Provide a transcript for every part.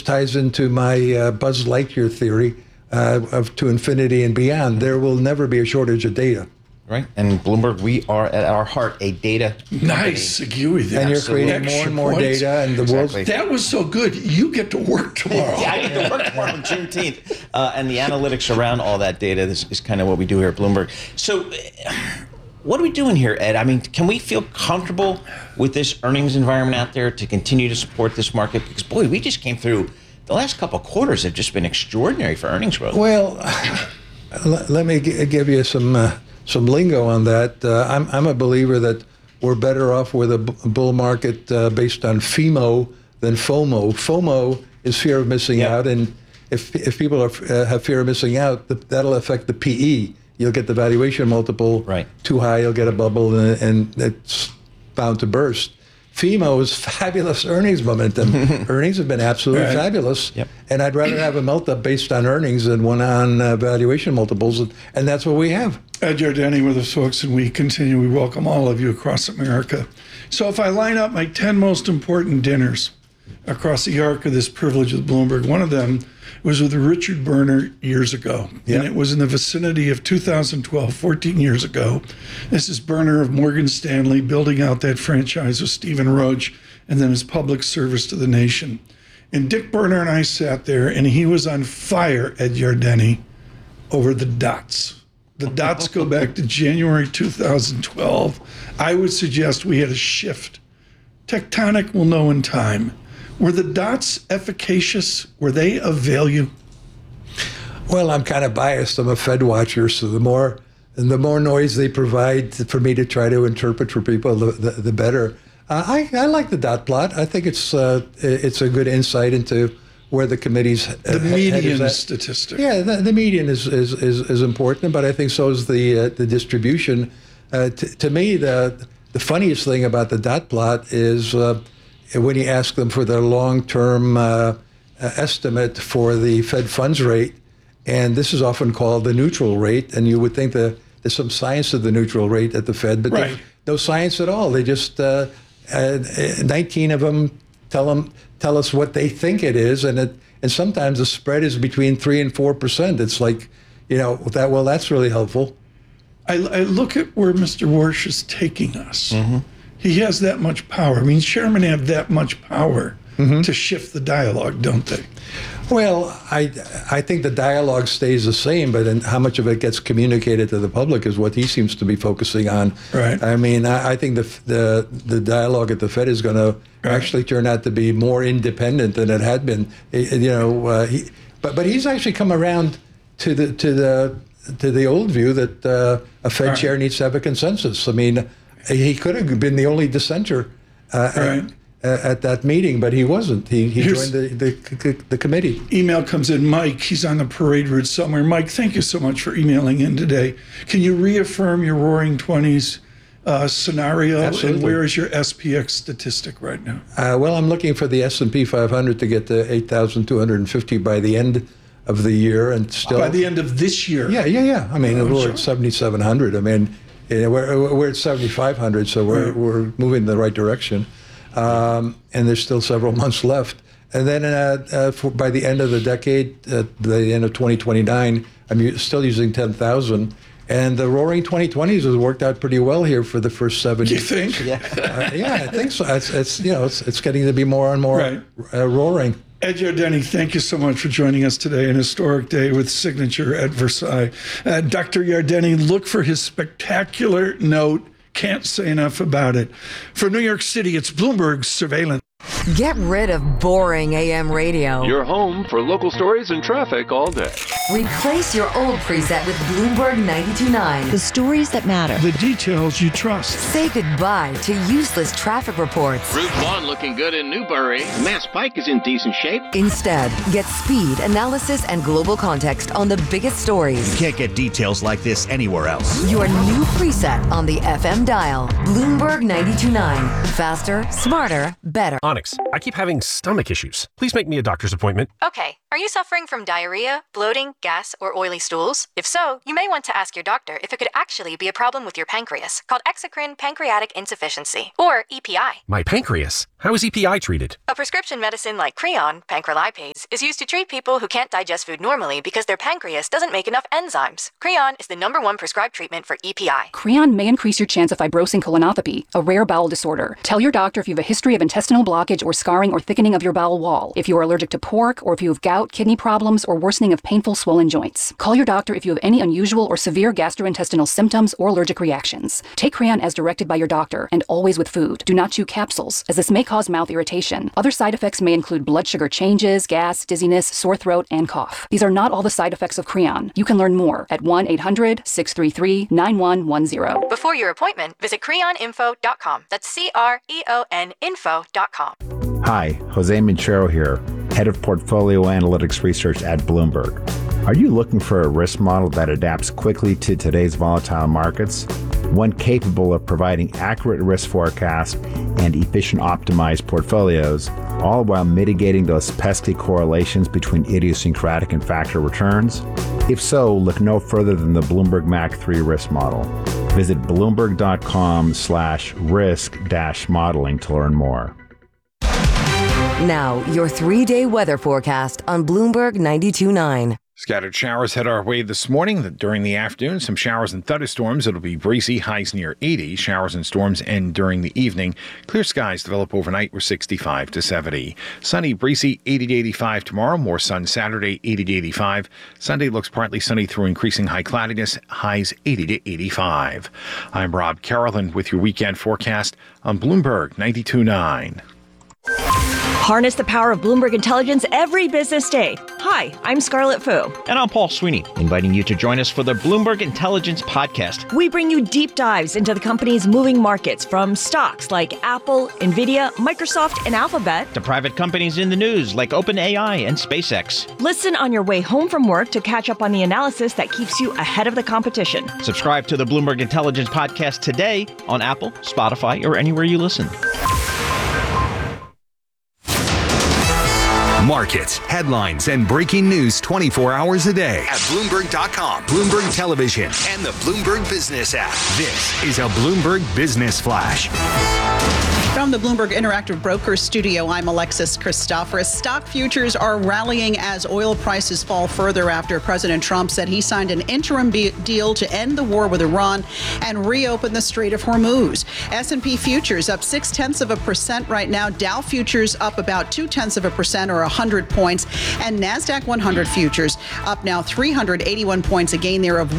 which ties into my Buzz Lightyear theory of to infinity and beyond. There will never be a shortage of data. Right. And Bloomberg, we are at our heart a data company. Nice. Agree with that. And you're creating more and more data, and the world's... That was so good. You get to work tomorrow. Yeah, I get to work tomorrow on Juneteenth. And the analytics around all that data is kind of what we do here at Bloomberg. So what are we doing here, Ed? I mean, can we feel comfortable with this earnings environment out there to continue to support this market? Because, boy, we just came through... The last couple of quarters have just been extraordinary for earnings growth. Well, let me give you some lingo on that. I'm a believer that we're better off with a bull market based on FEMO than FOMO. FOMO is fear of missing out, and if people have fear of missing out, that'll affect the PE. You'll get the valuation multiple too high, you'll get a bubble, and it's bound to burst. FEMO is fabulous earnings momentum. Earnings have been absolutely fabulous, and I'd rather have a melt-up based on earnings than one on valuation multiples, and that's what we have. Ed Yardeni with us, folks, and we welcome all of you across America. So if I line up my 10 most important dinners across the arc of this privilege with Bloomberg, one of them was with Richard Berner years ago. And it was in the vicinity of 2012, 14 years ago. This is Berner of Morgan Stanley building out that franchise with Stephen Roach and then his public service to the nation. And Dick Berner and I sat there, and he was on fire, Ed Yardeni, over the dots. The dots go back to January 2012. I would suggest we had a shift. Tectonic will know in time. Were the dots efficacious? Were they of value? Well, I'm kind of biased. I'm a Fed watcher, so the more noise they provide for me to try to interpret for people, the better. I like the dot plot. I think it's a good insight into where the committee's the median statistic. Yeah, the median is important, but I think so is the distribution. To me, the funniest thing about the dot plot is when you ask them for their long-term estimate for the Fed funds rate, and this is often called the neutral rate, and you would think that there's some science to the neutral rate at the Fed, but there's no science at all. They just 19 of them tell us what they think it is, and sometimes the spread is between 3% and 4%. It's like, that's really helpful. I look at where Mr. Warsh is taking us. Mm-hmm. He has that much power. I mean, chairmen have that much power to shift the dialogue, don't they? Well, I think the dialogue stays the same, but then how much of it gets communicated to the public is what he seems to be focusing on. Right. I mean, I think the dialogue at the Fed is going to actually turn out to be more independent than it had been. But he's actually come around to the old view that a Fed chair needs to have a consensus. I mean, he could have been the only dissenter at that meeting, but he wasn't. He joined the committee. Email comes in. Mike, he's on the parade route somewhere. Mike, thank you so much for emailing in today. Can you reaffirm your Roaring 20s scenario? Absolutely. And where is your SPX statistic right now? Well, I'm looking for the S&P 500 to get to 8,250 by the end of the year, and still by the end of this year. Yeah. I mean, we're at 7,700. I mean, we're at 7,500, so we're moving in the right direction. And there's still several months left. And then by the end of the decade, the end of 2029, I'm still using 10,000. And the Roaring 2020s has worked out pretty well here for the first 7 years. You think? Yeah, I think so. It's getting to be more and more roaring. Ed Yardeni, thank you so much for joining us today. An historic day with Signature at Versailles. Dr. Yardeni, look for his spectacular note. Can't say enough about it. From New York City, it's Bloomberg Surveillance. Get rid of boring AM radio. Your home for local stories and traffic all day. Replace your old preset with Bloomberg 92.9. The stories that matter. The details you trust. Say goodbye to useless traffic reports. Route 1 looking good in Newbury. Mass Pike is in decent shape. Instead, get speed, analysis, and global context on the biggest stories. You can't get details like this anywhere else. Your new preset on the FM dial. Bloomberg 92.9. Faster, smarter, better. Onyx, I keep having stomach issues. Please make me a doctor's appointment. Okay. Are you suffering from diarrhea, bloating, bloating, gas, or oily stools? If so, you may want to ask your doctor if it could actually be a problem with your pancreas, called exocrine pancreatic insufficiency, or EPI. My pancreas? How is EPI treated? A prescription medicine like Creon, pancrelipase, is used to treat people who can't digest food normally because their pancreas doesn't make enough enzymes. Creon is the #1 prescribed treatment for EPI. Creon may increase your chance of fibrosing colonopathy, a rare bowel disorder. Tell your doctor if you have a history of intestinal blockage or scarring or thickening of your bowel wall, if you are allergic to pork, or if you have gout, kidney problems, or worsening of painful swollen joints. Call your doctor if you have any unusual or severe gastrointestinal symptoms or allergic reactions. Take Creon as directed by your doctor, and always with food. Do not chew capsules, as this may cause mouth irritation. Other side effects may include blood sugar changes, gas, dizziness, sore throat, and cough. These are not all the side effects of Creon. You can learn more at 1-800-633-9110. Before your appointment, visit creoninfo.com. That's CREON info.com. Hi, Jose Minchero here, Head of Portfolio Analytics Research at Bloomberg. Are you looking for a risk model that adapts quickly to today's volatile markets? One capable of providing accurate risk forecasts and efficient optimized portfolios, all while mitigating those pesky correlations between idiosyncratic and factor returns? If so, look no further than the Bloomberg MAC 3 risk model. Visit bloomberg.com/risk-modeling to learn more. Now, your 3-day weather forecast on Bloomberg 92.9. Scattered showers head our way this morning. During the afternoon, some showers and thunderstorms. It'll be breezy, highs near 80. Showers and storms end during the evening. Clear skies develop overnight. We're 65 to 70. Sunny, breezy, 80 to 85 tomorrow. More sun Saturday, 80 to 85. Sunday looks partly sunny through increasing high cloudiness. Highs 80 to 85. I'm Rob Carolyn with your weekend forecast on Bloomberg 92.9. Harness the power of Bloomberg Intelligence every business day. Hi, I'm Scarlett Fu. And I'm Paul Sweeney, inviting you to join us for the Bloomberg Intelligence Podcast. We bring you deep dives into the company's moving markets, from stocks like Apple, Nvidia, Microsoft, and Alphabet, to private companies in the news like OpenAI and SpaceX. Listen on your way home from work to catch up on the analysis that keeps you ahead of the competition. Subscribe to the Bloomberg Intelligence Podcast today on Apple, Spotify, or anywhere you listen. Markets, headlines, and breaking news 24 hours a day at Bloomberg.com, Bloomberg Television, and the Bloomberg Business app. This is a Bloomberg Business Flash. From the Bloomberg Interactive Brokers studio, I'm Alexis Christoforous. Stock futures are rallying as oil prices fall further after President Trump said he signed an interim deal to end the war with Iran and reopen the Strait of Hormuz. S&P futures up 0.6% right now. Dow futures up about 0.2% or 100 points. And NASDAQ 100 futures up now 381 points, a gain there of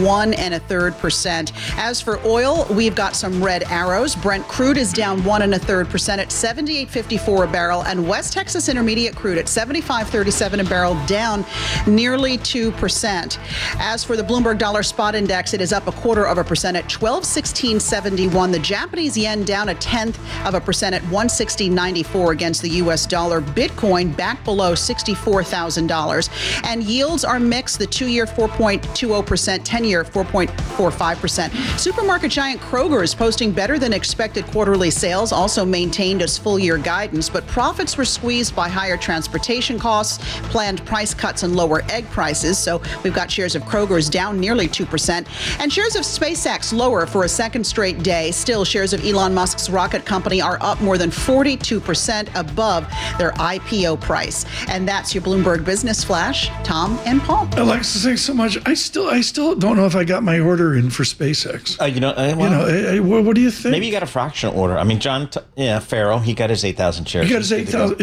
1.33%. As for oil, we've got some red arrows. Brent crude is down 1.33% at $78.54 a barrel, and West Texas Intermediate crude at $75.37 a barrel, down nearly 2%. As for the Bloomberg Dollar Spot Index, it is up 0.25% at 1216.71. The Japanese yen down 0.1% at 160.94 against the U.S. dollar. Bitcoin back below $64,000, and yields are mixed. The 2-year 4.20%, 10-year 4.45%. Supermarket giant Kroger is posting better than expected quarterly sales. Also maintained its full-year guidance, but profits were squeezed by higher transportation costs, planned price cuts, and lower egg prices. So we've got shares of Kroger's down nearly 2%, and shares of SpaceX lower for a second straight day. Still, shares of Elon Musk's rocket company are up more than 42% above their IPO price. And that's your Bloomberg Business Flash. Tom and Paul. Alexis, thanks so much. I still don't know if I got my order in for SpaceX. What do you think? Maybe you got a fractional order. I mean, John, Farrell, he got his 8,000 shares. He got his 8,000.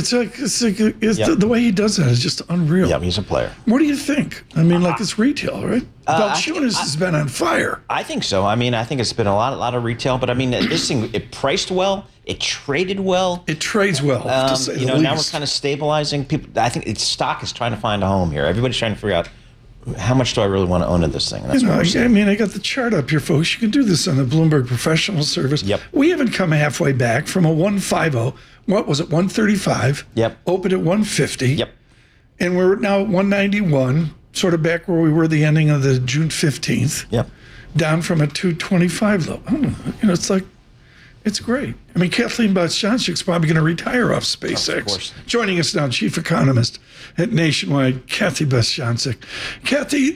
The way he does that is just unreal. Yeah, he's a player. What do you think? I mean, it's retail, right? Balchunas has been on fire. I think so. I mean, I think it's been a lot of retail, but I mean, this thing, it priced well. It traded well. It trades well, to say the least. Now we're kind of stabilizing. People, I think its stock is trying to find a home here. Everybody's trying to figure out, how much do I really want to own in this thing? That's I got the chart up here, folks. You can do this on the Bloomberg Professional Service. Yep. We haven't come halfway back from a 150. What was it, 135? Yep. Opened at 150. Yep. And we're now at 191, sort of back where we were the ending of the June 15th. Yep. Down from a 225 low. It's like, it's great. I mean, Kathleen Butts-Johnson is probably going to retire off SpaceX. Of course. Joining us now, chief economist at Nationwide, Kathy Bostjancic. Kathy,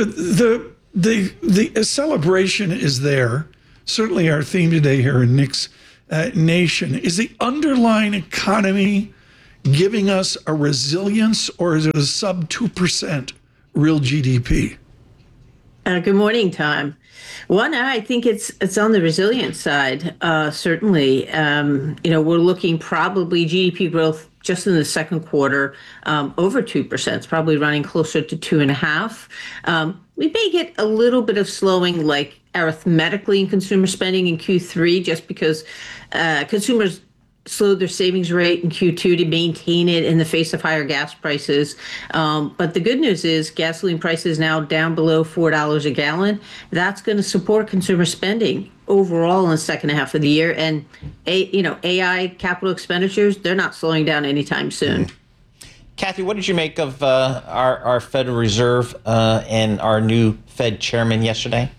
the celebration is there. Certainly our theme today here in Nick's Nation. Is the underlying economy giving us a resilience, or is it a sub 2% real GDP? Good morning, Tom. One, I think it's on the resilient side. Certainly, we're looking probably GDP growth just in the second quarter over 2%. It's probably running closer to 2.5%. We may get a little bit of slowing, like arithmetically, in consumer spending in Q3, just because consumers slowed their savings rate in Q2 to maintain it in the face of higher gas prices. But the good news is gasoline prices now down below $4 a gallon. That's going to support consumer spending overall in the second half of the year. And AI capital expenditures, they're not slowing down anytime soon. Kathy, what did you make of our Federal Reserve and our new Fed chairman yesterday?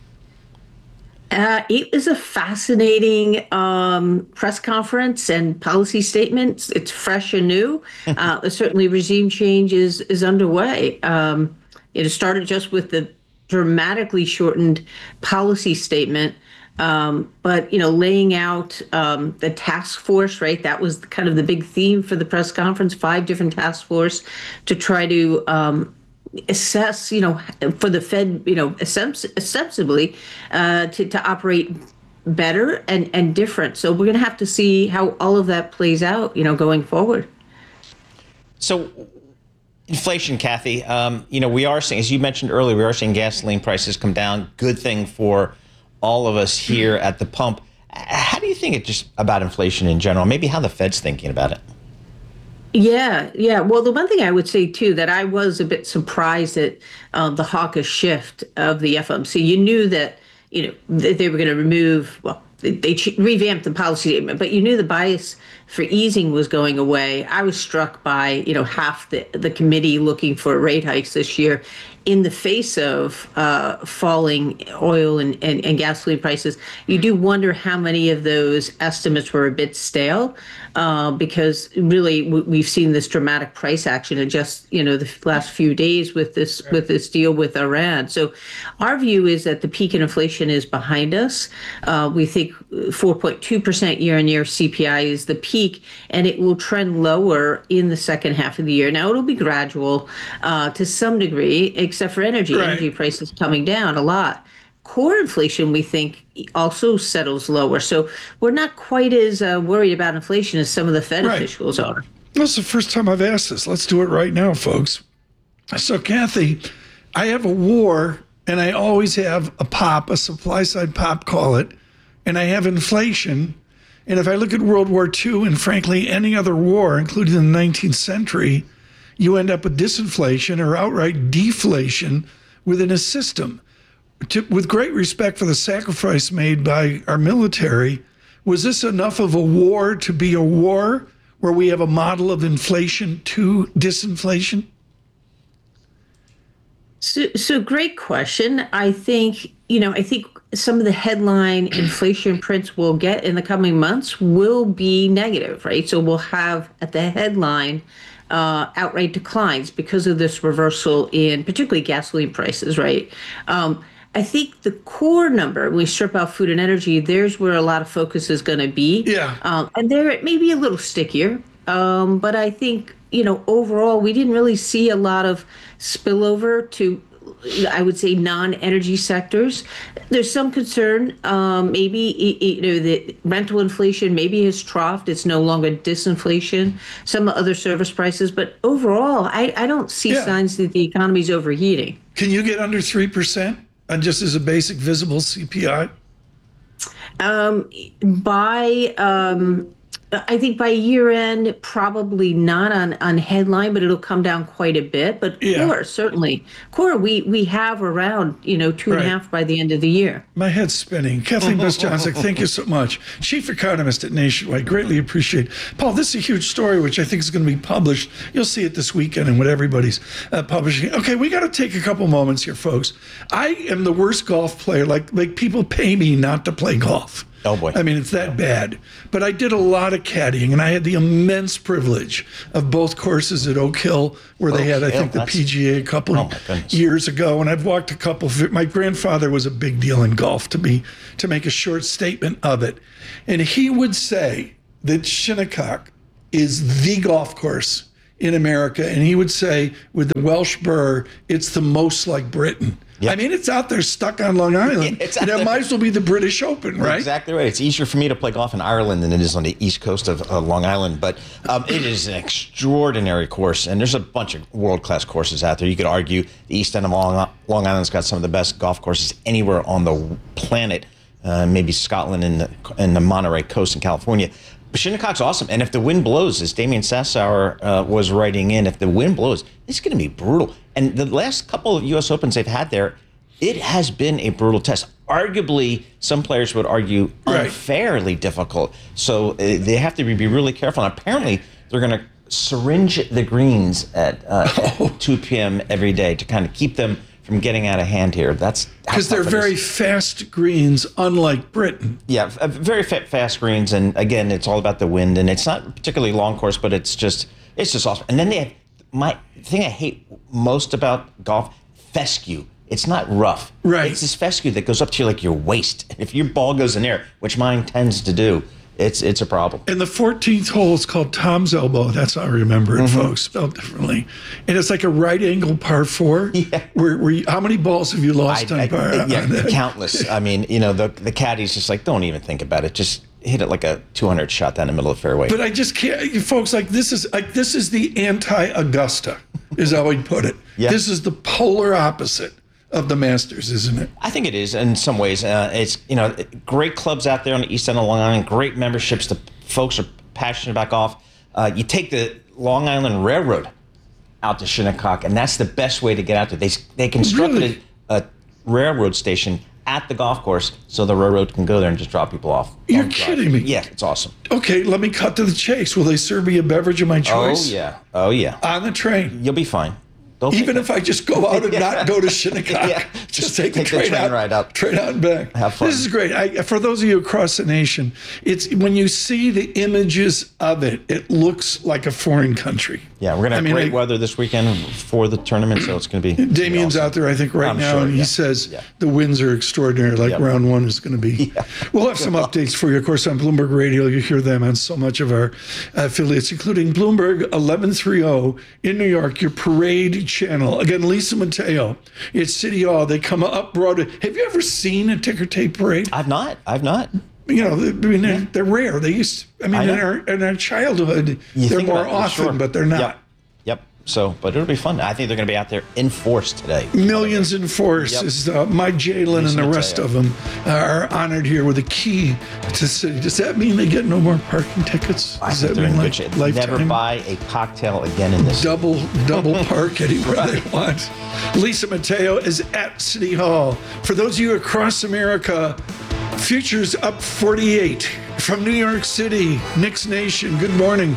It was a fascinating press conference and policy statements. It's fresh and new. Certainly, regime change is underway. It started just with the dramatically shortened policy statement, but laying out the task force. Right, that was kind of the big theme for the press conference. 5 different task force to try to assess, for the Fed, ostensibly to operate better and different. So we're going to have to see how all of that plays out, going forward. So inflation, Kathy, we are seeing, as you mentioned earlier, we are seeing gasoline prices come down. Good thing for all of us here at the pump. How do you think it's just about inflation in general? Maybe how the Fed's thinking about it? Yeah. Well, the one thing I would say, too, that I was a bit surprised at the hawkish shift of the FOMC. You knew that, that they were going to remove, they revamped the policy statement, but you knew the bias for easing was going away. I was struck by, half the committee looking for rate hikes this year in the face of falling oil and gasoline prices. You do wonder how many of those estimates were a bit stale, because really we've seen this dramatic price action in just the last few days with this deal with Iran. So our view is that the peak in inflation is behind us. We think 4.2% year-on-year CPI is the peak, and it will trend lower in the second half of the year. Now, it'll be gradual to some degree, except for energy. Right. Energy prices coming down a lot. Core inflation, we think, also settles lower. So we're not quite as worried about inflation as some of the Fed officials are. That's the first time I've asked this. Let's do it right now, folks. So, Kathy, I have a war, and I always have a supply-side pop, call it, and I have inflation. And if I look at World War II and, frankly, any other war, including the 19th century, you end up with disinflation or outright deflation within a system. With great respect for the sacrifice made by our military, was this enough of a war to be a war where we have a model of inflation to disinflation? So great question. I think some of the headline inflation prints we'll get in the coming months will be negative, right? So we'll have at the headline outright declines because of this reversal in particularly gasoline prices, right? I think the core number, when we strip out food and energy, there's where a lot of focus is going to be. Yeah. And there it may be a little stickier. But I think, overall, we didn't really see a lot of spillover to, I would say, non-energy sectors. There's some concern, maybe, that rental inflation maybe has troughed. It's no longer disinflation, some other service prices. But overall, I don't see signs that the economy's overheating. Can you get under 3%? And just as a basic visible CPI? I think by year end, probably not on headline, but it'll come down quite a bit. But core, certainly. Core, we have around, 2.5 by the end of the year. My head's spinning. Kathleen Bostjancic, thank you so much. Chief Economist at Nationwide. Greatly appreciate. Paul, this is a huge story, which I think is going to be published. You'll see it this weekend and what everybody's publishing. Okay, we got to take a couple moments here, folks. I am the worst golf player. Like people pay me not to play golf. Oh, boy. I mean, it's that bad. But I did a lot of caddying, and I had the immense privilege of both courses at Oak Hill, where they had, I think, the PGA a couple of years ago. And I've walked a couple. My grandfather was a big deal in golf, to make a short statement of it. And he would say that Shinnecock is the golf course in America. And he would say, with the Welsh Burr, it's the most like Britain. Yep. I mean, it's out there stuck on Long Island. And it might as well be the British Open, right? Exactly right. It's easier for me to play golf in Ireland than it is on the east coast of Long Island. But it is an extraordinary course. And there's a bunch of world-class courses out there. You could argue the east end of Long Island's got some of the best golf courses anywhere on the planet. Maybe Scotland and the Monterey Coast in California. But Shinnecock's awesome. And if the wind blows, as Damien Sassower was writing in, if the wind blows, it's going to be brutal. And the last couple of U.S. Opens they've had there, it has been a brutal test. Arguably, some players would argue unfairly difficult. So they have to be really careful. And apparently, they're going to syringe the greens at 2 p.m. every day to kind of keep them from getting out of hand here. That's because they're very fast greens, unlike Britain. Yeah, very fast greens, and again, it's all about the wind, and it's not a particularly long course, but it's just awesome. And then they have my thing I hate most about golf: fescue. It's not rough. Right. It's this fescue that goes up to your waist. If your ball goes in there, which mine tends to do, it's a problem. And the 14th hole is called Tom's Elbow. That's how I remember it, folks, spelled differently. And it's like a right angle par 4. Yeah. Where how many balls have you lost on par? Countless. I mean, the caddy's just like, don't even think about it. Just hit it like a 200 shot down the middle of the fairway. But I just can't, folks. This is the anti-Augusta, is how I'd put it. Yeah. This is the polar opposite of the Masters, isn't it? I think it is in some ways. It's great clubs out there on the east end of Long Island, great memberships. The folks are passionate about golf. You take the Long Island Railroad out to Shinnecock, and that's the best way to get out there. They constructed a railroad station at the golf course so the railroad can go there and just drop people off. You're kidding me. Yeah, it's awesome. Okay, let me cut to the chase. Will they serve me a beverage of my choice? Oh yeah. On the train. You'll be fine. Even if I just go out and not go to Shinnecock, just take the train ride up. Train out and back. Have fun. This is great. For those of you across the nation, it's when you see the images of it, it looks like a foreign country. Yeah, we're going to have great weather this weekend for the tournament, so it's going to be Damien's awesome. out there, I think, right now, and he says the winds are extraordinary, like round one is going to be. Yeah. We'll have some updates for you, of course, on Bloomberg Radio. You hear them on so much of our affiliates, including Bloomberg 1130 in New York, your parade channel. Again, Lisa Mateo, it's City Hall. They come up Broadway. Have you ever seen a ticker tape parade? I've not. They're rare. They used. In our childhood, they're more often, but they're not. Yep. So, but it'll be fun. I think they're going to be out there in force today. Millions in force. Is Mike Jalen and the rest of them are honored here with a key to city. Does that mean they get no more parking tickets? I think they're in good shape. Never buy a cocktail again in this. Double park anywhere they want. Lisa Mateo is at City Hall. For those of you across America, futures up 48 from New York City. Knicks Nation, good morning.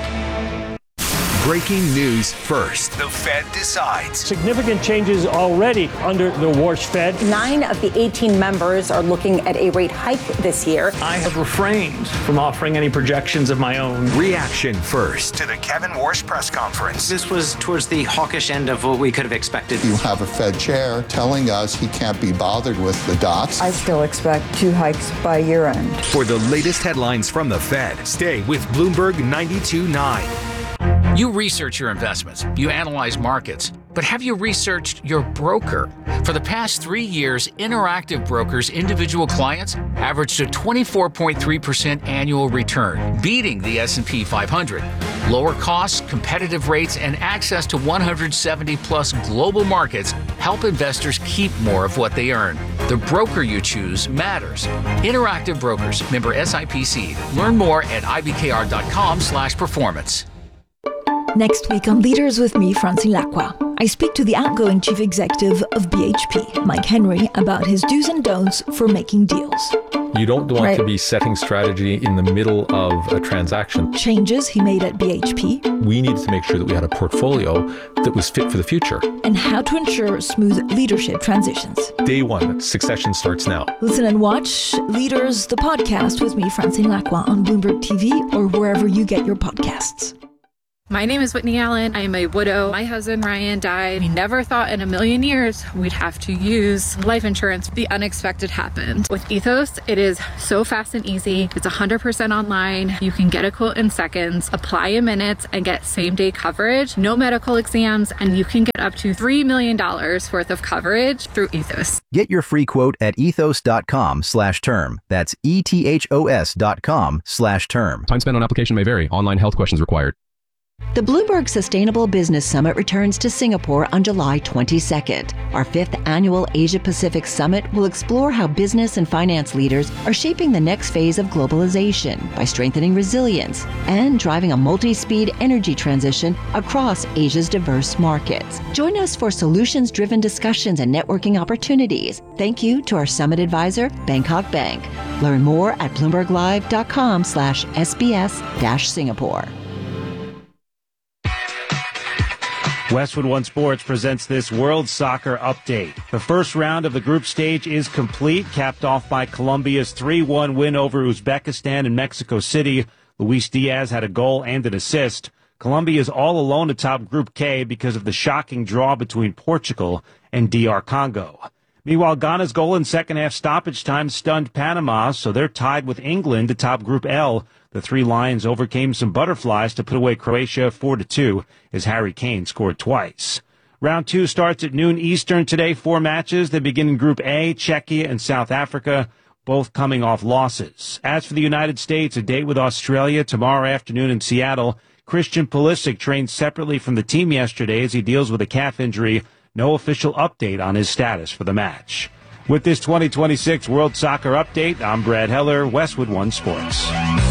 Breaking news first. The Fed decides. Significant changes already under the Warsh Fed. 9 of the 18 members are looking at a rate hike this year. I have refrained from offering any projections of my own. Reaction first to the Kevin Warsh press conference. This was towards the hawkish end of what we could have expected. You have a Fed chair telling us he can't be bothered with the dots. I still expect 2 hikes by year end. For the latest headlines from the Fed, stay with Bloomberg 92.9. You research your investments, you analyze markets, but have you researched your broker? For the past 3 years, Interactive Brokers' individual clients averaged a 24.3% annual return, beating the S&P 500. Lower costs, competitive rates, and access to 170-plus global markets help investors keep more of what they earn. The broker you choose matters. Interactive Brokers, member SIPC. Learn more at ibkr.com/performance. Next week on Leaders with me, Francine Lacqua, I speak to the outgoing chief executive of BHP, Mike Henry, about his do's and don'ts for making deals. You don't want Right. to be setting strategy in the middle of a transaction. Changes he made at BHP, We needed to make sure that we had a portfolio that was fit for the future. and how to ensure smooth leadership transitions. Day one, succession starts now. Listen and watch Leaders, the podcast with me, Francine Lacroix, on Bloomberg TV or wherever you get your podcasts. My name is Whitney Allen. I am a widow. My husband, Ryan, died. We never thought in a million years we'd have to use life insurance. The unexpected happened. With Ethos, it is so fast and easy. It's 100% online. You can get a quote in seconds, apply in minutes, and get same-day coverage, no medical exams, and you can get up to $3 million worth of coverage through Ethos. Get your free quote at ethos.com/term. That's ETHOS.com/term. Time spent on application may vary. Online health questions required. The Bloomberg Sustainable Business Summit returns to Singapore on July 22nd. Our 5th annual Asia-Pacific Summit will explore how business and finance leaders are shaping the next phase of globalization by strengthening resilience and driving a multi-speed energy transition across Asia's diverse markets. Join us for solutions-driven discussions and networking opportunities. Thank you to our summit advisor, Bangkok Bank. Learn more at bloomberglive.com/SBS-Singapore. Westwood One Sports presents this World Soccer Update. The first round of the group stage is complete, capped off by Colombia's 3-1 win over Uzbekistan in Mexico City. Luis Diaz had a goal and an assist. Colombia is all alone atop Group K because of the shocking draw between Portugal and DR Congo. Meanwhile, Ghana's goal in second-half stoppage time stunned Panama, so they're tied with England atop Group L. The Three Lions overcame some butterflies to put away Croatia 4-2 as Harry Kane scored twice. Round 2 starts at noon Eastern today. 4 matches. They begin in Group A, Czechia and South Africa, both coming off losses. As for the United States, a date with Australia tomorrow afternoon in Seattle. Christian Pulisic trained separately from the team yesterday as he deals with a calf injury. No official update on his status for the match. With this 2026 World Soccer Update, I'm Brad Heller, Westwood One Sports.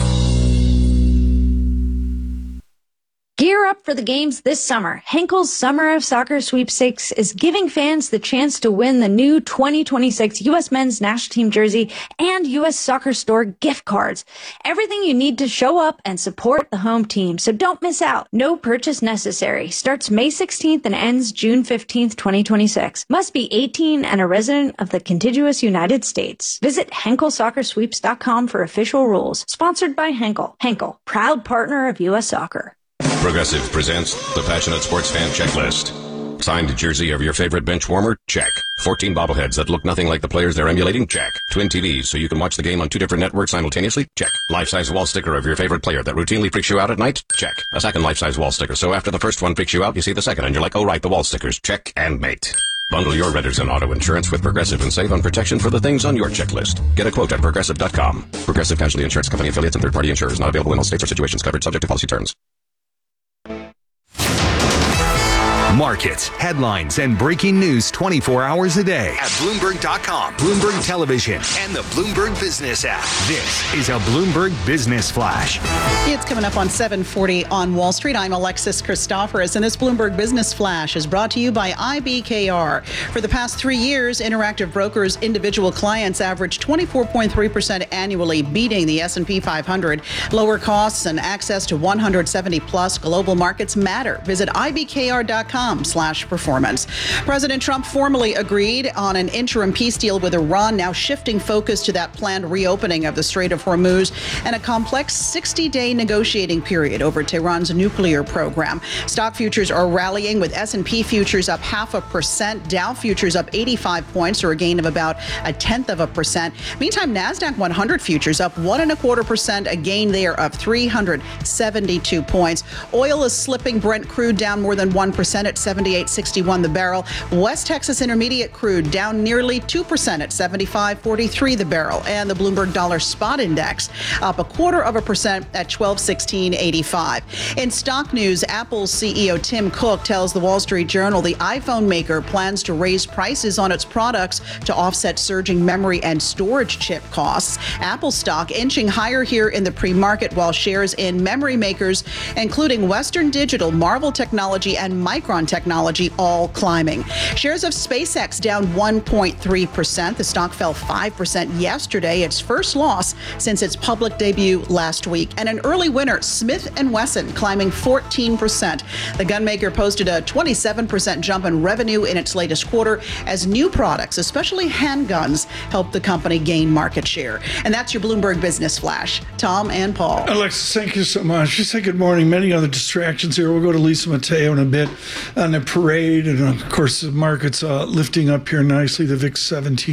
Gear up for the games this summer. Henkel's Summer of Soccer Sweepstakes is giving fans the chance to win the new 2026 U.S. Men's National Team jersey and U.S. Soccer Store gift cards. Everything you need to show up and support the home team, so don't miss out. No purchase necessary. Starts May 16th and ends June 15th, 2026. Must be 18 and a resident of the contiguous United States. Visit HenkelSoccerSweeps.com for official rules. Sponsored by Henkel. Henkel, proud partner of U.S. Soccer. Progressive presents the Passionate Sports Fan Checklist. Signed jersey of your favorite bench warmer? Check. 14 bobbleheads that look nothing like the players they're emulating? Check. Twin TVs so you can watch the game on 2 different networks simultaneously? Check. Life-size wall sticker of your favorite player that routinely freaks you out at night? Check. A second life-size wall sticker so after the first one freaks you out, you see the second and you're like, oh right, the wall stickers. Check and mate. Bundle your renters and auto insurance with Progressive and save on protection for the things on your checklist. Get a quote at Progressive.com. Progressive Casualty Insurance Company affiliates and third-party insurers not available in all states or situations covered subject to policy terms. Markets, headlines, and breaking news 24 hours a day at Bloomberg.com, Bloomberg Television, and the Bloomberg Business app. This is a Bloomberg Business Flash. It's coming up on 7:40 on Wall Street. I'm Alexis Christoforous, and this Bloomberg Business Flash is brought to you by IBKR. For the past 3 years, Interactive Brokers' individual clients averaged 24.3% annually, beating the S&P 500. Lower costs and access to 170-plus global markets matter. Visit IBKR.com/performance. President Trump formally agreed on an interim peace deal with Iran, now shifting focus to that planned reopening of the Strait of Hormuz and a complex 60-day negotiating period over Tehran's nuclear program. Stock futures are rallying, with S&P futures up 0.5%, Dow futures up 85 points, or a gain of about 0.1%. Meantime, NASDAQ 100 futures up 1.25%, a gain there of 372 points. Oil is slipping. Brent crude down more than 1% at $78.61 the barrel. West Texas Intermediate crude down nearly 2% at $75.43 the barrel. And the Bloomberg Dollar Spot Index up 0.25% at $1216.85. In stock news, Apple's CEO Tim Cook tells the Wall Street Journal the iPhone maker plans to raise prices on its products to offset surging memory and storage chip costs. Apple stock inching higher here in the pre-market, while shares in memory makers, including Western Digital, Marvell Technology, and Micron Neutron technology all climbing. Shares of SpaceX down 1.3%. The stock fell 5% yesterday, its first loss since its public debut last week. And an early winner, Smith & Wesson, climbing 14%. The gunmaker posted a 27% jump in revenue in its latest quarter as new products, especially handguns, helped the company gain market share. And that's your Bloomberg Business Flash. Tom and Paul. Alexis, thank you so much. Just say good morning. Many other distractions here. We'll go to Lisa Mateo in a bit on the parade. And of course, the market's lifting up here nicely. The VIX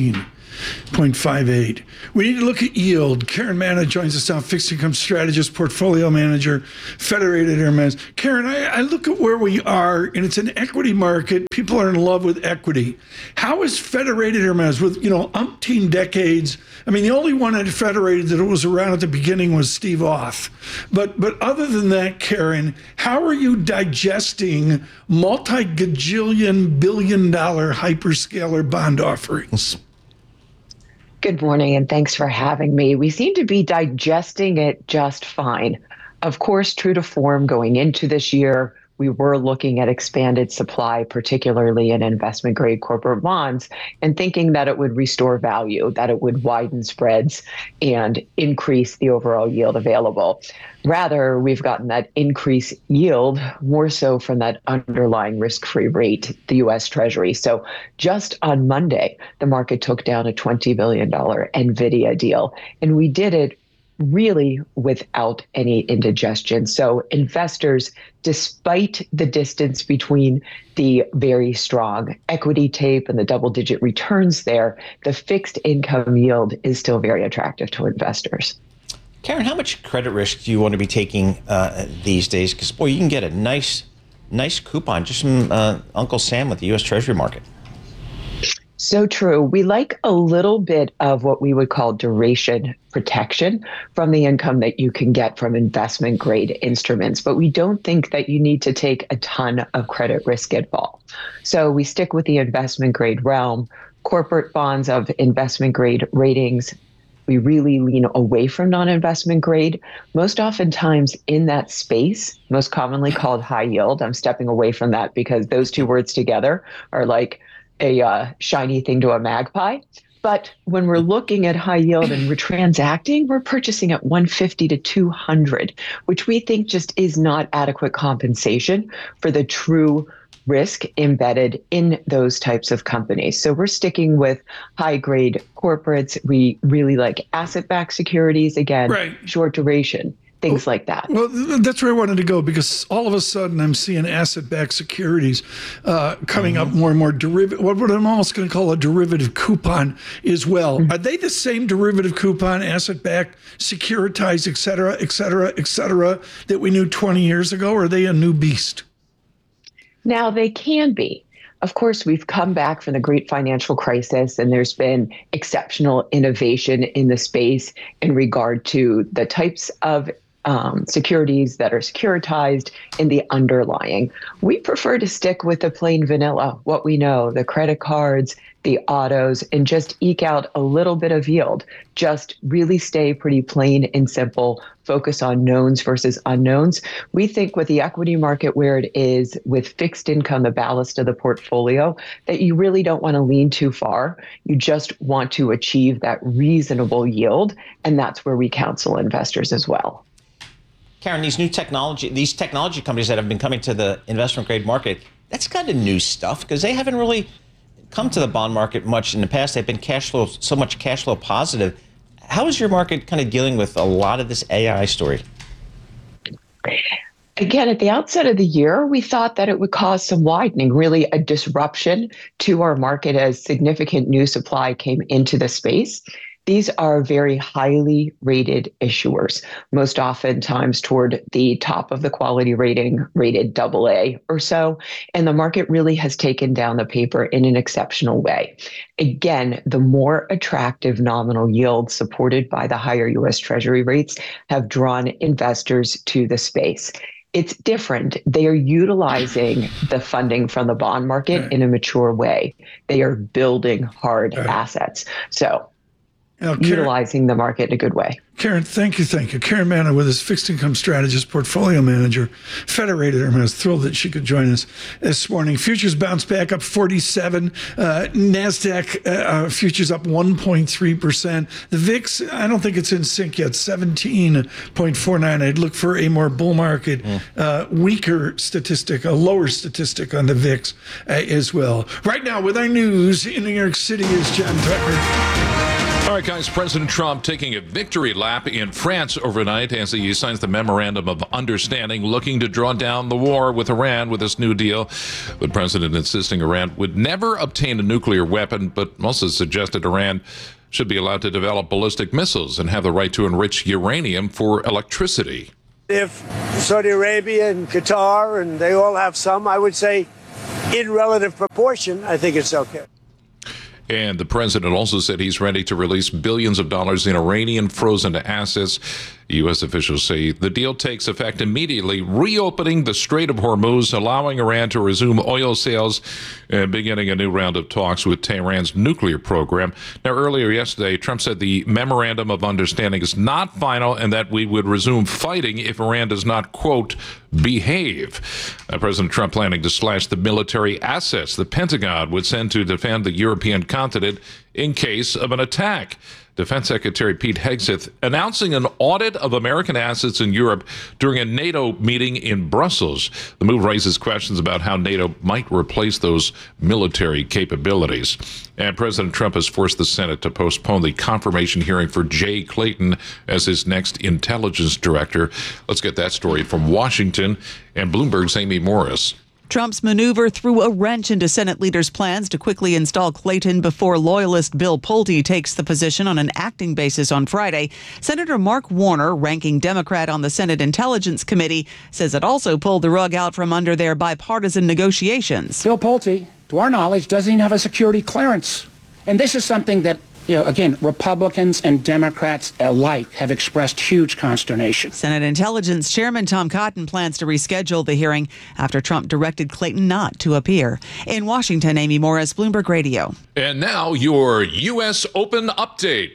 17.58. We need to look at yield. Karen Manna joins us now, fixed income strategist, portfolio manager, Federated Hermes. Karen, I look at where we are, and it's an equity market. People are in love with equity. How is Federated Hermes with, umpteen decades? I mean, the only one at Federated that was around at the beginning was Steve Oth. But other than that, Karen, how are you digesting multi-gajillion billion-dollar hyperscaler bond offerings? Good morning, and thanks for having me. We seem to be digesting it just fine. Of course, true to form going into this year, we were looking at expanded supply, particularly in investment-grade corporate bonds, and thinking that it would restore value, that it would widen spreads and increase the overall yield available. Rather, we've gotten that increased yield more so from that underlying risk-free rate, the U.S. Treasury. So just on Monday, the market took down a $20 billion NVIDIA deal, and we did it really without any indigestion. So investors, despite the distance between the very strong equity tape and the double-digit returns there, the fixed income yield is still very attractive to investors. Karen, how much credit risk do you want to be taking these days? Because, boy, you can get a nice coupon just from Uncle Sam with the U.S. Treasury market. So true. We like a little bit of what we would call duration protection from the income that you can get from investment grade instruments, but we don't think that you need to take a ton of credit risk at all. So we stick with the investment grade realm, corporate bonds of investment grade ratings. We really lean away from non-investment grade. Most oftentimes in that space, most commonly called high yield. I'm stepping away from that because those two words together are like a shiny thing to a magpie. But when we're looking at high yield and we're transacting, we're purchasing at 150 to 200, which we think just is not adequate compensation for the true risk embedded in those types of companies. So we're sticking with high grade corporates. We really like asset-backed securities, again, right. Short duration. Things like that. Well, that's where I wanted to go, because all of a sudden I'm seeing asset-backed securities coming up more and more derivative. What I'm almost going to call a derivative coupon as well. Are they the same derivative coupon, asset-backed, securitized, et cetera, that we knew 20 years ago? Or are they a new beast? Now, they can be. Of course, we've come back from the great financial crisis, and there's been exceptional innovation in the space in regard to the types of securities that are securitized in the underlying. We prefer to stick with the plain vanilla, what we know, the credit cards, the autos, and just eke out a little bit of yield. Just really stay pretty plain and simple, focus on knowns versus unknowns. We think with the equity market where it is, with fixed income, the ballast of the portfolio, that you really don't want to lean too far. You just want to achieve that reasonable yield, and that's where we counsel investors as well. Karen, these technology companies that have been coming to the investment grade market, that's kind of new stuff, because they haven't really come to the bond market much in the past. They've been so much cash flow positive. How is your market kind of dealing with a lot of this AI story? Again, at the outset of the year, we thought that it would cause some widening, really a disruption to our market as significant new supply came into the space. These are very highly rated issuers, most oftentimes toward the top of the quality rating, rated AA or so. And the market really has taken down the paper in an exceptional way. Again, the more attractive nominal yields supported by the higher U.S. Treasury rates have drawn investors to the space. It's different. They are utilizing the funding from the bond market in a mature way. They are building hard assets. So utilizing the market in a good way. Karen, thank you. Karen Manna with his fixed income strategist, portfolio manager, Federated Hermes. Thrilled that she could join us this morning. Futures bounced back up 47. NASDAQ futures up 1.3%. The VIX, I don't think it's in sync yet, 17.49. I'd look for a more bull market, weaker statistic, a lower statistic on the VIX as well. Right now, with our news in New York City is John Tucker. All right, guys, President Trump taking a victory lap in France overnight as he signs the Memorandum of Understanding, looking to draw down the war with Iran with this new deal. The president insisting Iran would never obtain a nuclear weapon, but also suggested Iran should be allowed to develop ballistic missiles and have the right to enrich uranium for electricity. If Saudi Arabia and Qatar, and they all have some, I would say in relative proportion, I think it's okay. And the president also said he's ready to release billions of dollars in Iranian frozen assets. U.S. officials say the deal takes effect immediately, reopening the Strait of Hormuz, allowing Iran to resume oil sales and beginning a new round of talks with Tehran's nuclear program. Now, earlier yesterday, Trump said the Memorandum of Understanding is not final and that we would resume fighting if Iran does not, quote, behave. President Trump planning to slash the military assets the Pentagon would send to defend the European continent in case of an attack. Defense Secretary Pete Hegseth announcing an audit of American assets in Europe during a NATO meeting in Brussels. The move raises questions about how NATO might replace those military capabilities. And President Trump has forced the Senate to postpone the confirmation hearing for Jay Clayton as his next intelligence director. Let's get that story from Washington and Bloomberg's Amy Morris. Trump's maneuver threw a wrench into Senate leaders' plans to quickly install Clayton before loyalist Bill Pulte takes the position on an acting basis on Friday. Senator Mark Warner, ranking Democrat on the Senate Intelligence Committee, says it also pulled the rug out from under their bipartisan negotiations. Bill Pulte, to our knowledge, doesn't even have a security clearance. And this is something that, again, Republicans and Democrats alike have expressed huge consternation. Senate Intelligence Chairman Tom Cotton plans to reschedule the hearing after Trump directed Clayton not to appear. In Washington, Amy Morris, Bloomberg Radio. And now your U.S. Open update.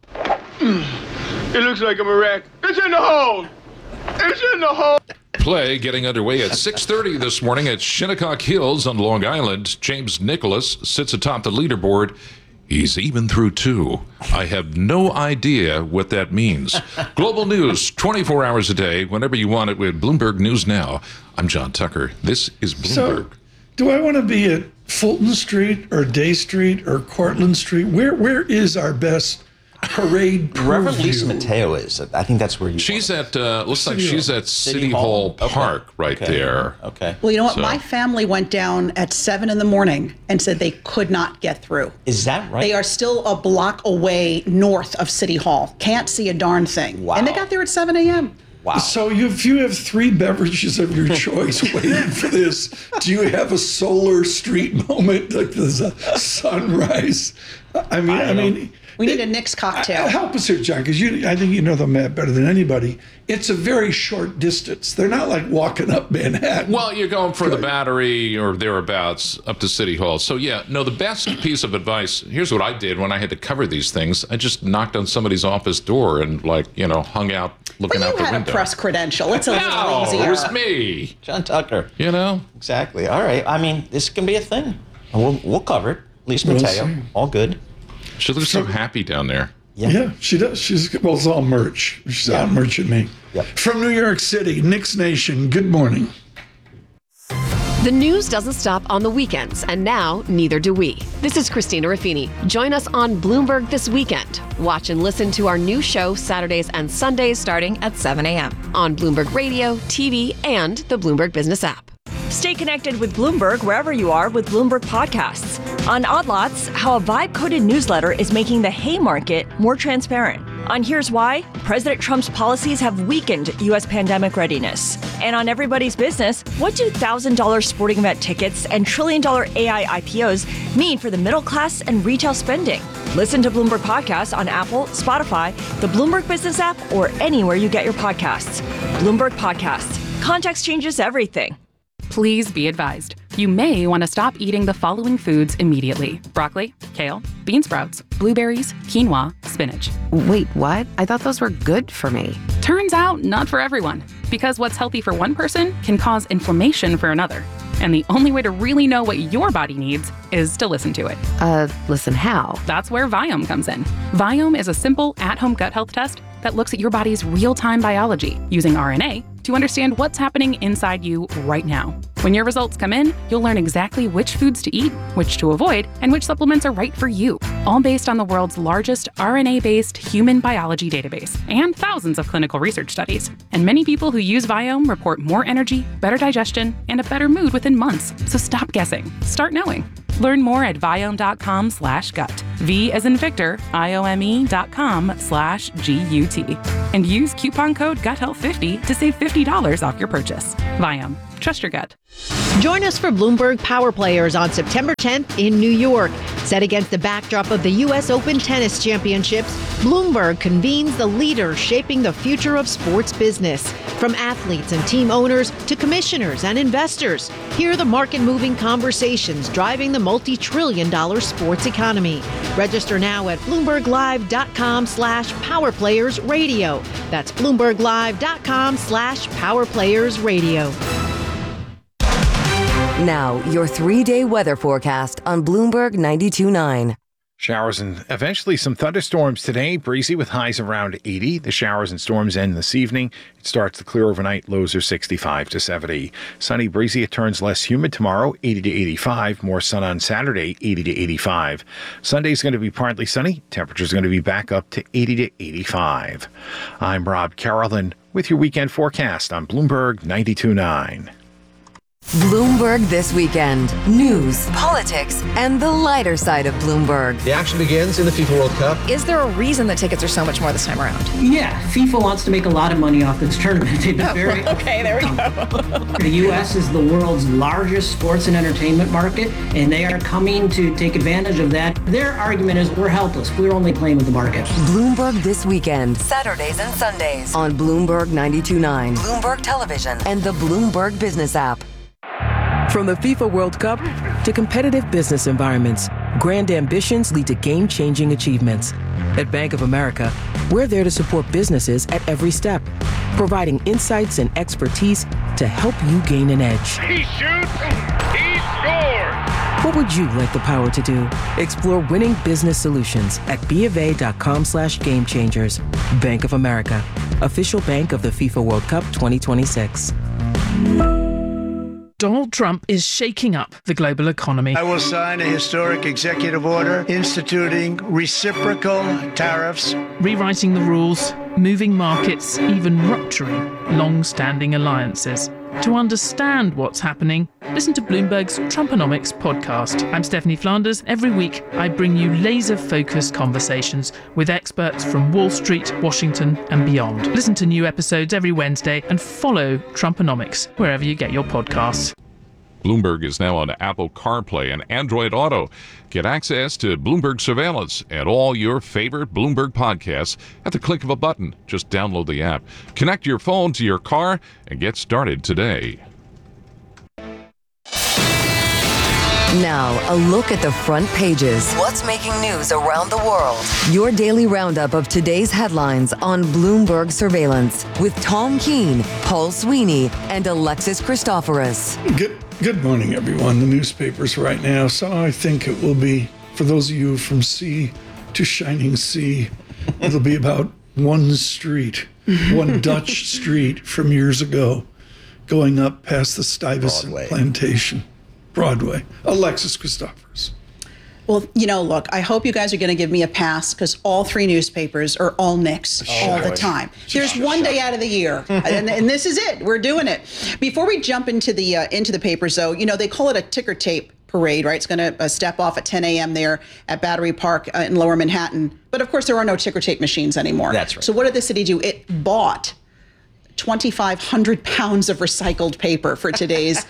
It looks like I'm a wreck. It's in the hole. It's in the hole. Play getting underway at 6:30 this morning at Shinnecock Hills on Long Island. James Nicholas sits atop the leaderboard. He's even through two. I have no idea what that means. Global news, 24 hours a day, whenever you want it with Bloomberg News Now. I'm John Tucker. This is Bloomberg. So, do I want to be at Fulton Street or Day Street or Cortlandt Street? Where is our best parade Wherever purview? Lisa Mateo is, I think that's where you. She's at. Looks like she's at City Hall Park right there. Okay. Well, you know what? My family went down at 7 a.m. and said they could not get through. Is that right? They are still a block away north of City Hall. Can't see a darn thing. Wow. And they got there at 7 a.m. Wow. So if you have three beverages of your choice waiting for this, do you have a solar street moment like the sunrise? I mean. We need a Nick's cocktail. Help us here, John, because I think you know the map better than anybody. It's a very short distance. They're not like walking up Manhattan. Well, you're going for the Battery or thereabouts up to City Hall. So, the best piece of advice, here's what I did when I had to cover these things. I just knocked on somebody's office door and, hung out looking out the window. You had a press credential. It's a little easier. It was me. John Tucker. Exactly. All right. I mean, this can be a thing. We'll cover it. Lisa Mateo, all good. She looks so happy down there. Yeah, she does. It's all merch. She's out merching me. Yep. From New York City, Knicks Nation, good morning. The news doesn't stop on the weekends, and now neither do we. This is Christina Raffini. Join us on Bloomberg this weekend. Watch and listen to our new show Saturdays and Sundays starting at 7 a.m. on Bloomberg Radio, TV, and the Bloomberg Business app. Stay connected with Bloomberg wherever you are with Bloomberg Podcasts. On Odd Lots, how a vibe-coded newsletter is making the hay market more transparent. On Here's Why, President Trump's policies have weakened U.S. pandemic readiness. And on Everybody's Business, what do $1,000 sporting event tickets and trillion-dollar AI IPOs mean for the middle class and retail spending? Listen to Bloomberg Podcasts on Apple, Spotify, the Bloomberg Business app, or anywhere you get your podcasts. Bloomberg Podcasts. Context changes everything. Please be advised. You may want to stop eating the following foods immediately: broccoli, kale, bean sprouts, blueberries, quinoa, spinach. Wait, what? I thought those were good for me. Turns out, not for everyone, because what's healthy for one person can cause inflammation for another. And the only way to really know what your body needs is to listen to it. Listen how? That's where Viome comes in. Viome is a simple, at-home gut health test that looks at your body's real-time biology using RNA to understand what's happening inside you right now. When your results come in, you'll learn exactly which foods to eat, which to avoid, and which supplements are right for you, all based on the world's largest RNA-based human biology database and thousands of clinical research studies. And many people who use Viome report more energy, better digestion, and a better mood within months. So stop guessing. Start knowing. Learn more at Viome.com/gut. V as in Victor, IOME.com/GUT. And use coupon code GUTHEALTH50 to save $50 off your purchase. Viome. Trust your gut. Join us for Bloomberg Power Players on September 10th in New York. Set against the backdrop of the U.S. Open Tennis Championships, Bloomberg convenes the leaders shaping the future of sports business. From athletes and team owners to commissioners and investors, hear the market-moving conversations driving the multi-trillion-dollar sports economy. Register now at BloombergLive.com/PowerPlayersRadio. That's BloombergLive.com/PowerPlayersRadio. Now, your 3-day weather forecast on Bloomberg 92.9. Showers and eventually some thunderstorms today. Breezy with highs around 80. The showers and storms end this evening. It starts to clear overnight. Lows are 65 to 70. Sunny, breezy. It turns less humid tomorrow, 80 to 85. More sun on Saturday, 80 to 85. Sunday's going to be partly sunny. Temperature's going to be back up to 80 to 85. I'm Rob Carolyn with your weekend forecast on Bloomberg 92.9. Bloomberg This Weekend. News, politics, and the lighter side of Bloomberg. The action begins in the FIFA World Cup. Is there a reason the tickets are so much more this time around? Yeah, FIFA wants to make a lot of money off this tournament. They've been very... Okay, there we go. The U.S. is the world's largest sports and entertainment market, and they are coming to take advantage of that. Their argument is we're helpless. We're only playing with the market. Bloomberg This Weekend. Saturdays and Sundays on Bloomberg 92.9, Bloomberg Television, and the Bloomberg Business app. From the FIFA World Cup to competitive business environments, grand ambitions lead to game-changing achievements. At Bank of America, we're there to support businesses at every step, providing insights and expertise to help you gain an edge. He shoots, he scores! What would you like the power to do? Explore winning business solutions at BofA.com/gamechangers. Bank of America, official bank of the FIFA World Cup 2026. Donald Trump is shaking up the global economy. I will sign a historic executive order instituting reciprocal tariffs, rewriting the rules, moving markets, even rupturing long-standing alliances. To understand what's happening, listen to Bloomberg's Trumponomics podcast. I'm Stephanie Flanders. Every week, I bring you laser-focused conversations with experts from Wall Street, Washington, and beyond. Listen to new episodes every Wednesday and follow Trumponomics wherever you get your podcasts. Bloomberg is now on Apple CarPlay and Android Auto. Get access to Bloomberg Surveillance and all your favorite Bloomberg podcasts at the click of a button. Just download the app. Connect your phone to your car and get started today. Now, a look at the front pages. What's making news around the world? Your daily roundup of today's headlines on Bloomberg Surveillance with Tom Keene, Paul Sweeney, and Alexis Christoforous. Good morning, everyone. The newspapers right now. So I think it will be, for those of you from sea to shining sea, it'll be about one street, one Dutch street from years ago, going up past the Stuyvesant plantation. Broadway. Alexis Christoforous. Well, look, I hope you guys are going to give me a pass because all three newspapers are all Knicks all the time. There's one day out of the year, and this is it. We're doing it. Before we jump into the papers, though, they call it a ticker tape parade, right? It's going to step off at 10 a.m. there at Battery Park in Lower Manhattan. But of course, there are no ticker tape machines anymore. That's right. So what did the city do? It bought 2,500 pounds of recycled paper for today's,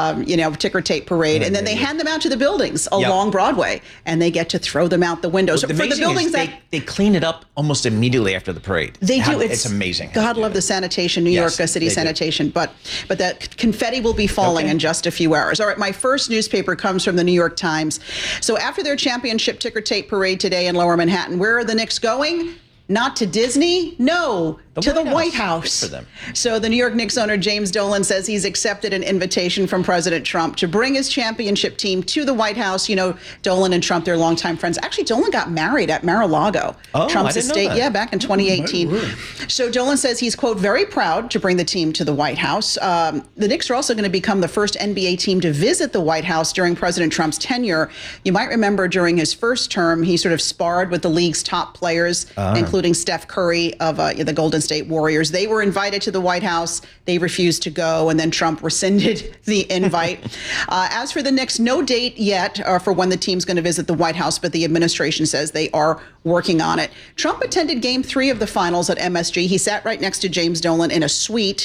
ticker tape parade. And then they hand them out to the buildings along Broadway, and they get to throw them out the windows. Well, for the buildings they clean it up almost immediately after the parade. They do. It's amazing. God love the sanitation, New York City sanitation. But that confetti will be falling in just a few hours. All right, my first newspaper comes from the New York Times. So after their championship ticker tape parade today in Lower Manhattan, where are the Knicks going? Not to Disney? No, to the White House. Good for them. So the New York Knicks owner James Dolan says he's accepted an invitation from President Trump to bring his championship team to the White House. You know, Dolan and Trump, they're longtime friends. Actually, Dolan got married at Mar-a-Lago, Trump's estate. Yeah, back in 2018. So Dolan says he's, quote, very proud to bring the team to the White House. The Knicks are also going to become the first NBA team to visit the White House during President Trump's tenure. You might remember during his first term, he sort of sparred with the league's top players, including Steph Curry of the Golden State Warriors. They were invited to the White House. They refused to go, and then Trump rescinded the invite. As for the Knicks, no date yet for when the team's going to visit the White House, but the administration says they are working on it. Trump attended Game 3 of the finals at MSG. He sat right next to James Dolan in a suite.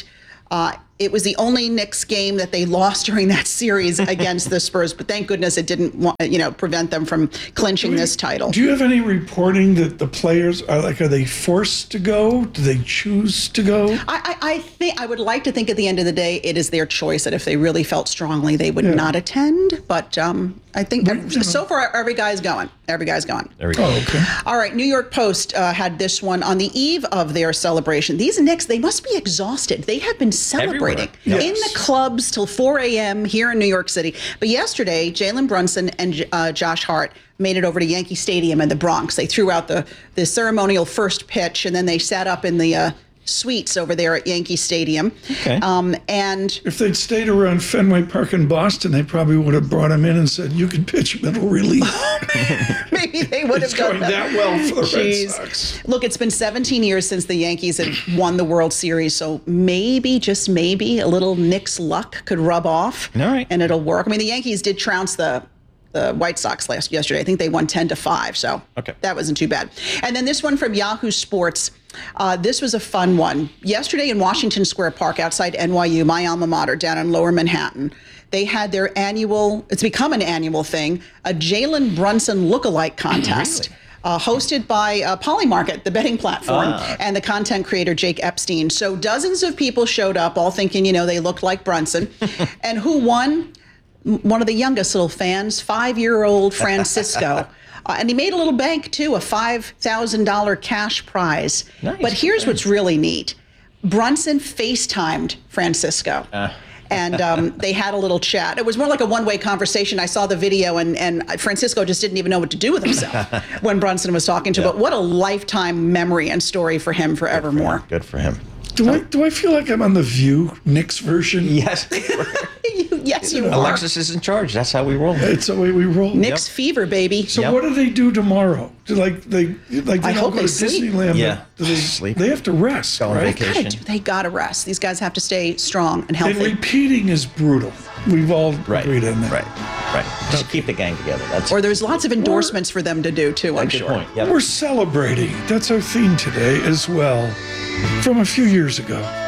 It was the only Knicks game that they lost during that series against the Spurs, but thank goodness it didn't, prevent them from clinching this title. Do you have any reporting that the players are they forced to go? Do they choose to go? I think I would like to think at the end of the day it is their choice that if they really felt strongly they would not attend. But I think so far every guy's going. Every guy's going. There we go. Oh, okay. All right. New York Post had this one on the eve of their celebration. These Knicks, they must be exhausted. They have been celebrating in the clubs till 4 a.m. here in New York City. But yesterday, Jalen Brunson and Josh Hart made it over to Yankee Stadium in the Bronx. They threw out the ceremonial first pitch, and then they sat up in the suites over there at Yankee Stadium. Okay. And if they'd stayed around Fenway Park in Boston, they probably would have brought him in and said, you can pitch middle relief. Maybe they would have done that well for the Red Sox. Look, it's been 17 years since the Yankees had won the World Series, so maybe, just maybe, a little Knicks luck could rub off. All right. And it'll work. I mean, the Yankees did trounce the White Sox yesterday. I think they won 10-5, so that wasn't too bad. And then this one from Yahoo Sports. This was a fun one. Yesterday in Washington Square Park outside NYU, my alma mater down in Lower Manhattan, they had their it's become an annual thing, a Jalen Brunson lookalike contest. Really? Hosted by Polymarket, the betting platform, and the content creator Jake Epstein. So dozens of people showed up, all thinking, they looked like Brunson. And who won? One of the youngest little fans, 5-year-old Francisco. And he made a little bank, too, a $5,000 cash prize. Nice. But here's what's really neat. Brunson FaceTimed Francisco. And they had a little chat. It was more like a one-way conversation. I saw the video, and Francisco just didn't even know what to do with himself when Brunson was talking to him. But what a lifetime memory and story for him forevermore. Good for him. Do I feel like I'm on the View Knicks version? Yes. Yes, you are. Alexis is in charge. That's how we roll. It's the way we roll. Knicks fever, baby. So what do they do tomorrow? They I all hope go they to sleep. Disneyland. Yeah. Do they sleep? They have to rest, Go on right? vacation. They gotta rest. These guys have to stay strong and And healthy. repeating is brutal. We've all agreed on that. Right. Just keep the gang together. Or there's lots of endorsements for them to do too, I'm Good sure. point. Yep. We're celebrating. That's our theme today as well, from a few years ago.